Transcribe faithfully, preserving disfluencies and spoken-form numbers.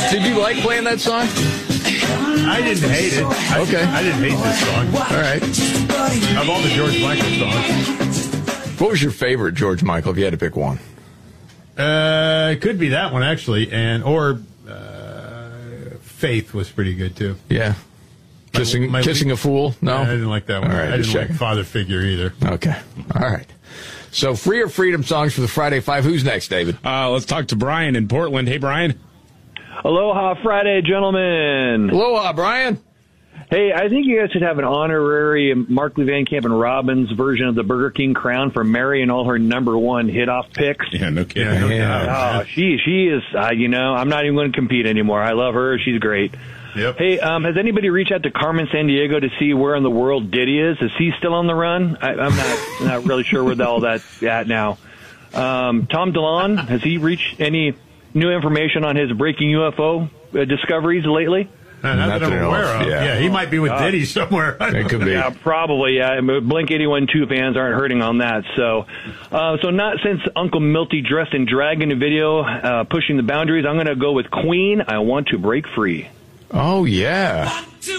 Did you like playing that song? I didn't hate it. I, Okay. I didn't hate this song. All right. Of all the George Michael songs. What was your favorite George Michael, if you had to pick one? Uh, it could be that one, actually. and Or uh, Faith was pretty good, too. Yeah. Kissing, my, my kissing a fool? No? I didn't like that one. All right, I didn't just like checking. Father Figure either. Okay. All right. So, Free or Freedom songs for the Friday Five. Who's next, David? Uh, let's talk to Brian in Portland. Hey, Brian. Aloha Friday, gentlemen. Aloha, Brian. Hey, I think you guys should have an honorary Markley, Van Camp, and Robbins version of the Burger King crown for Mary and all her number one hit-off picks. Yeah, no kidding. Yeah, no Yeah. doubt. Oh, she she is, uh, you know, I'm not even going to compete anymore. I love her. She's great. Yep. Hey, um, has anybody reached out to Carmen Sandiego to see where in the world Diddy is? Is he still on the run? I, I'm not not really sure where all that's at now. Um, Tom DeLonge, has he reached any new information on his breaking U F O uh, discoveries lately? Uh, not that I'm Nothing aware else, of. yeah. Yeah. he might be with Uh, Diddy somewhere. It could be. Yeah, probably. Yeah, Blink eighty-one two fans aren't hurting on that. So, uh, so not since Uncle Milty dressed in drag in a video, uh, pushing the boundaries. I'm going to go with Queen. I want to break free. Oh, yeah.